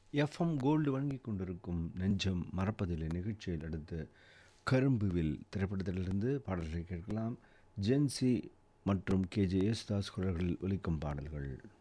FM gold வழங்கிக் கொண்டிருக்கும் நெஞ்சம் மறப்பதில்லை நிகழ்ச்சியில் அடுத்து கரும்புவில் திரைப்படத்திலிருந்து பாடல்களை கேட்கலாம். ஜென்சி மற்றும் கேஜே யேசுதாஸ் குரல்களில் ஒலிக்கும் பாடல்கள்.